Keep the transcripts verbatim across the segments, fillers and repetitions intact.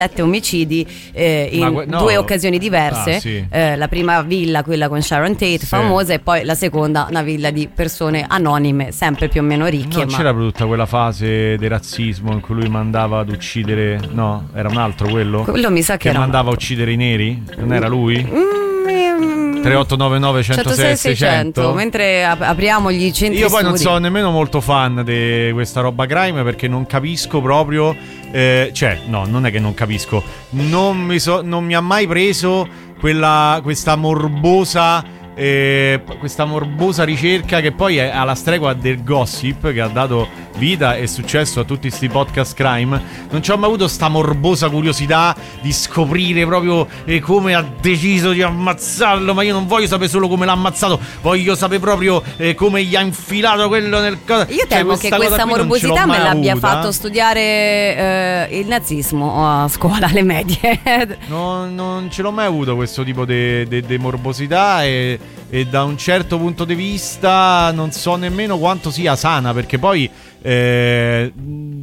sette omicidi eh, in que- no. due occasioni diverse. Ah, sì. eh, la prima villa, quella con Sharon Tate, sì. famosa, e poi la seconda una villa di persone anonime, sempre più o meno ricche. Non ma... c'era tutta quella fase del razzismo in cui lui mandava ad uccidere, no? Era un altro quello? Quello mi sa che, che era mandava a uccidere i neri? Non era lui? Mm, tre otto nove nove uno zero sei seicento. Mentre ap- apriamo gli centri Io poi studi. non sono nemmeno molto fan di questa roba crime, perché non capisco proprio eh, cioè no, non è che non capisco, non mi, so, non mi ha mai preso quella, questa morbosa eh, questa morbosa ricerca che poi è alla stregua del gossip che ha dato vita e successo a tutti sti podcast crime. Non ci ho mai avuto sta morbosa curiosità di scoprire proprio eh, come ha deciso di ammazzarlo, ma io non voglio sapere solo come l'ha ammazzato, voglio sapere proprio eh, come gli ha infilato quello nel co- Io temo cioè, che questa morbosità me l'abbia avuta. fatto studiare eh, il nazismo a scuola, alle medie. Non, non ce l'ho mai avuto questo tipo di morbosità e, e da un certo punto di vista non so nemmeno quanto sia sana, perché poi eh,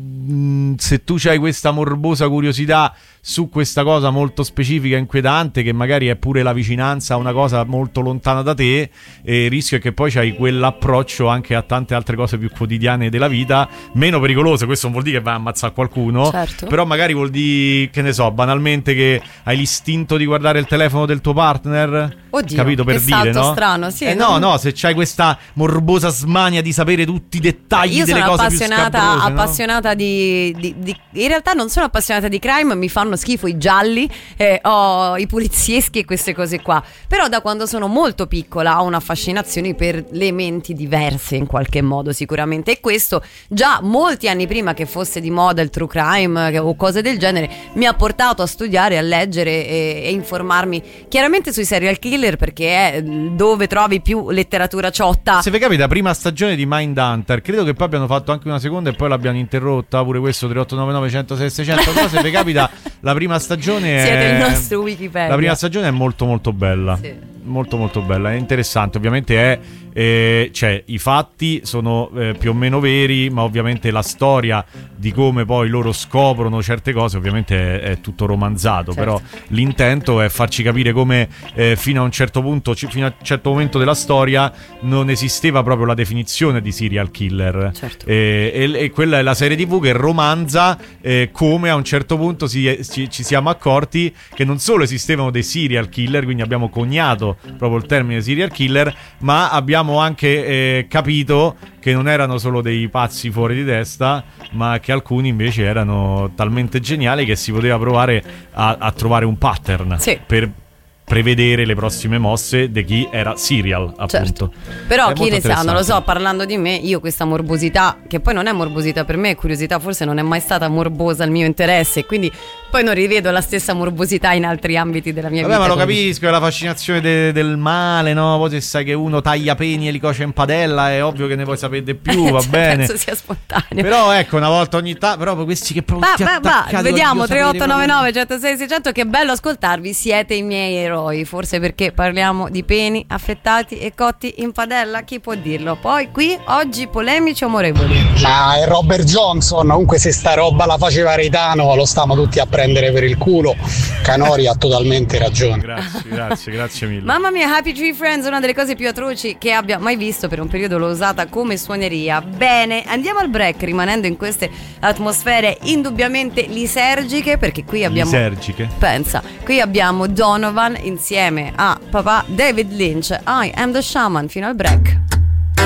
se tu c'hai questa morbosa curiosità su questa cosa molto specifica e inquietante, che magari è pure la vicinanza a una cosa molto lontana da te, e il rischio è che poi c'hai quell'approccio anche a tante altre cose più quotidiane della vita, meno pericolose. Questo non vuol dire che vai a ammazzare qualcuno, certo. Però magari vuol dire, che ne so, banalmente che hai l'istinto di guardare il telefono del tuo partner. Oddio, capito, per che dire, salto no? strano, sì, eh no? no, no, se c'hai questa morbosa smania di sapere tutti i dettagli Io delle sono cose più appassionata, scabrose, appassionata no? di, di, di in realtà non sono appassionata di crime, mi fanno schifo i gialli, eh, ho i polizieschi e queste cose qua. Però da quando sono molto piccola ho una fascinazione per le menti diverse in qualche modo, sicuramente, e questo già molti anni prima che fosse di moda il true crime o cose del genere mi ha portato a studiare, a leggere e, e informarmi chiaramente sui serial killer, perché è dove trovi più letteratura ciotta. Se vi capita, prima stagione di Mindhunter, credo che poi abbiano fatto anche una seconda e poi l'abbiano interrotta, pure questo tre otto nove nove uno zero sei seicento. Però se vi capita, la prima stagione è... Siete il nostro Wikipedia. La prima stagione è molto molto bella, sì. Molto molto bella, è interessante. Ovviamente è eh, cioè i fatti sono eh, più o meno veri, ma ovviamente la storia di come poi loro scoprono certe cose ovviamente è, è tutto romanzato, certo. Però l'intento è farci capire come eh, fino a un certo punto, c- fino a un certo momento della storia non esisteva proprio la definizione di serial killer, certo. e, e, e quella è la serie tivù che romanza eh, come a un certo punto si, ci, ci siamo accorti che non solo esistevano dei serial killer, quindi abbiamo coniato proprio il termine serial killer, ma abbiamo anche eh, capito che non erano solo dei pazzi fuori di testa, ma che alcuni invece erano talmente geniali che si poteva provare a, a trovare un pattern, sì. Per prevedere le prossime mosse di chi era serial, appunto. Certo. Però chi ne sa, non lo so, parlando di me, io questa morbosità, che poi non è morbosità per me, è curiosità, forse non è mai stata morbosa il mio interesse, quindi poi non rivedo la stessa morbosità in altri ambiti della mia Vabbè, vita. ma lo quindi... capisco, è la fascinazione de- del male, no? Poi se sai che uno taglia peni e li cuoce in padella, è ovvio che ne vuoi sapere di più, va cioè, bene. Penso sia spontaneo. Però ecco, una volta ogni tanto, però questi che proprio va, va, va, vediamo tre otto nove nove uno zero sei seicento, che bello ascoltarvi, siete i miei eroi. Forse perché parliamo di peni affettati e cotti in padella, chi può dirlo? Poi qui oggi polemici o amorevoli? Ma è Robert Johnson, comunque se sta roba la faceva Reitano lo stiamo tutti a prendere per il culo. Canori ha totalmente ragione. Grazie, grazie, grazie mille. Mamma mia, Happy Tree Friends, una delle cose più atroci che abbia mai visto, per un periodo l'ho usata come suoneria. Bene, andiamo al break rimanendo in queste atmosfere indubbiamente lisergiche, perché qui abbiamo... Lisergiche? Pensa, qui abbiamo Donovan insieme a papà David Lynch, I Am the Shaman, fino al break.